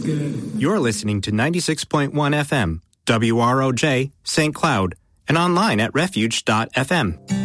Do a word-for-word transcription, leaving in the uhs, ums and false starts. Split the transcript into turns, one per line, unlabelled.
good.
You're listening to ninety-six point one F M, W R O J, Saint Cloud, and online at refuge dot f m.